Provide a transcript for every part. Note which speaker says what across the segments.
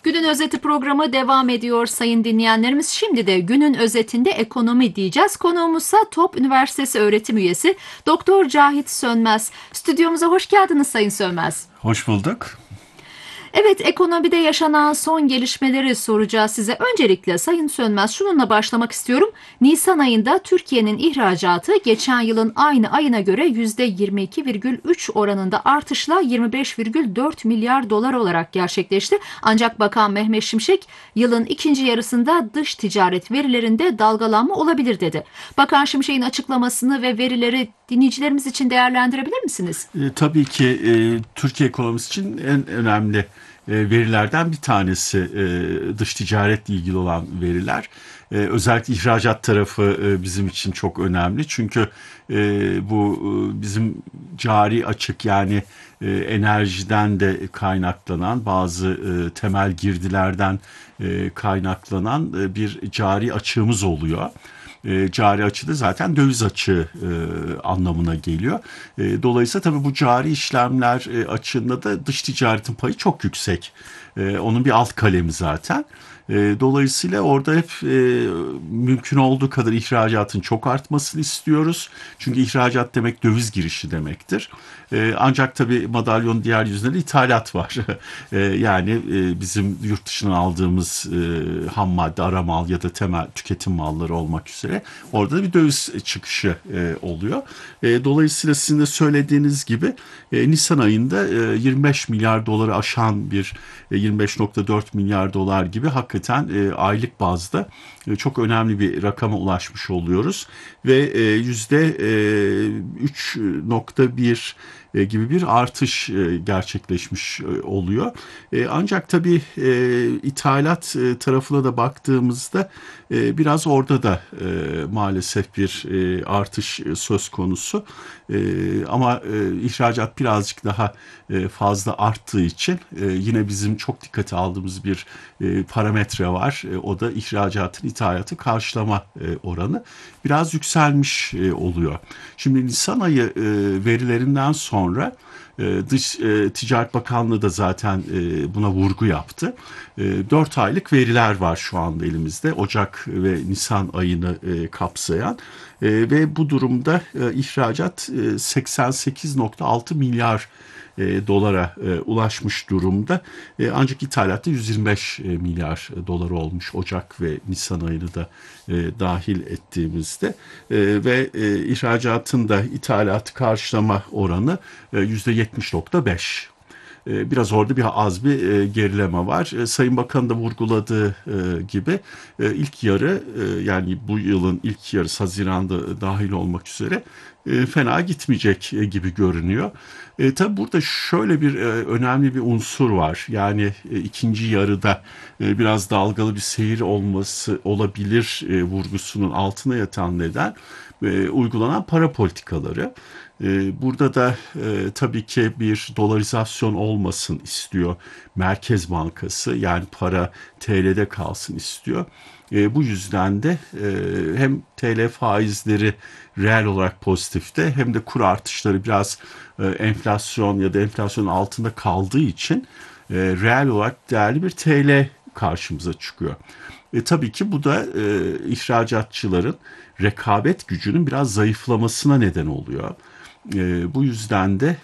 Speaker 1: Günün Özeti programı devam ediyor sayın dinleyenlerimiz. Şimdi de günün özetinde ekonomi diyeceğiz. Konuğumuzsa TOP Üniversitesi öğretim üyesi Doktor Cahit Sönmez. Stüdyomuza hoş geldiniz Sayın Sönmez.
Speaker 2: Hoş bulduk.
Speaker 1: Evet, ekonomide yaşanan son gelişmeleri soracağız size. Öncelikle Sayın Sönmez, şununla başlamak istiyorum. Nisan ayında Türkiye'nin ihracatı geçen yılın aynı ayına göre %22,3 oranında artışla 25,4 milyar dolar olarak gerçekleşti. Ancak Bakan Mehmet Şimşek yılın ikinci yarısında dış ticaret verilerinde dalgalanma olabilir dedi. Bakan Şimşek'in açıklamasını ve verileri dinleyicilerimiz için değerlendirebilir misiniz?
Speaker 2: Tabii ki Türkiye ekonomisi için en önemli verilerden bir tanesi dış ticaretle ilgili olan veriler. Özellikle ihracat tarafı bizim için çok önemli. Çünkü bu bizim cari açık, yani enerjiden de kaynaklanan, bazı temel girdilerden kaynaklanan bir cari açığımız oluyor. Cari açı da zaten döviz açığı anlamına geliyor. Dolayısıyla tabii bu cari işlemler açığında da dış ticaretin payı çok yüksek. Onun bir alt kalemi zaten. Dolayısıyla orada hep mümkün olduğu kadar ihracatın çok artmasını istiyoruz. Çünkü ihracat demek döviz girişi demektir. Ancak tabii madalyonun diğer yüzünde de ithalat var. Yani bizim yurt dışından aldığımız ham madde, ara mal ya da temel tüketim malları olmak üzere orada da bir döviz çıkışı oluyor. Dolayısıyla sizin de söylediğiniz gibi Nisan ayında 25 milyar doları aşan bir 25,4 milyar dolar gibi hakikaten aylık bazda çok önemli bir rakama ulaşmış oluyoruz ve %3,1 gibi bir artış gerçekleşmiş oluyor. Ancak tabii ithalat tarafına da baktığımızda biraz orada da maalesef bir artış söz konusu. Ama ihracat birazcık daha fazla arttığı için yine bizim çok dikkate aldığımız bir parametre var. O da ihracatın ithalatı karşılama oranı biraz yükselmiş oluyor. Şimdi Nisan ayı verilerinden sonra Dış Ticaret Bakanlığı da zaten buna vurgu yaptı. 4 aylık veriler var şu anda elimizde. Ocak ve Nisan ayını kapsayan. Ve bu durumda ihracat 88,6 milyar dolara ulaşmış durumda. Ancak ithalatta 125 milyar dolar olmuş Ocak ve Nisan ayını da dahil ettiğimizde. Ve ihracatın da ithalatı karşılama oranı %70,5. Biraz orada az bir gerileme var. Sayın Bakan da vurguladığı gibi ilk yarı, yani bu yılın ilk yarısı Haziran'da dahil olmak üzere fena gitmeyecek gibi görünüyor. Tabii burada şöyle bir önemli bir unsur var. Yani ikinci yarıda biraz dalgalı bir seyir olması olabilir vurgusunun altına yatan neden uygulanan para politikaları. Burada da tabii ki bir dolarizasyon olmasın istiyor Merkez Bankası, yani para TL'de kalsın istiyor. Bu yüzden de hem TL faizleri reel olarak pozitifte, hem de kur artışları biraz enflasyon ya da enflasyonun altında kaldığı için reel olarak değerli bir TL karşımıza çıkıyor. Tabii ki bu da ihracatçıların rekabet gücünün biraz zayıflamasına neden oluyor. Bu yüzden de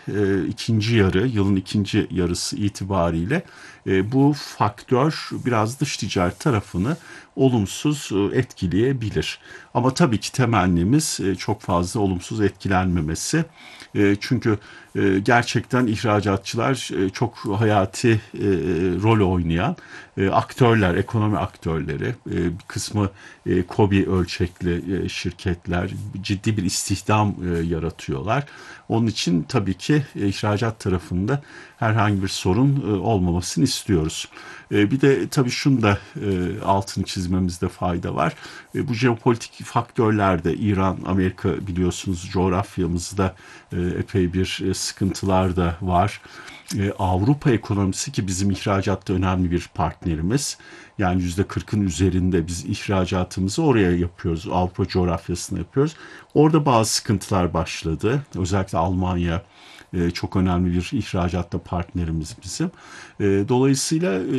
Speaker 2: yılın ikinci yarısı itibariyle bu faktör biraz dış ticaret tarafını olumsuz etkileyebilir. Ama tabii ki temennimiz çok fazla olumsuz etkilenmemesi. Çünkü gerçekten ihracatçılar çok hayati rol oynayan aktörler, ekonomi aktörleri. Bir kısmı KOBİ ölçekli şirketler, ciddi bir istihdam yaratıyorlar. Onun için tabii ki ihracat tarafında herhangi bir sorun olmamasını istiyoruz. Bir de tabii şunu da altını çizmemizde fayda var. Bu jeopolitik faktörlerde İran, Amerika, biliyorsunuz coğrafyamızda epey bir sıkıntılar da var. Avrupa ekonomisi, ki bizim ihracatta önemli bir partnerimiz. Yani %40'ın üzerinde biz ihracatımızı oraya yapıyoruz. Avrupa coğrafyasına yapıyoruz. Orada bazı sıkıntılar başladı. Özellikle Almanya çok önemli bir ihracatta partnerimiz bizim. Dolayısıyla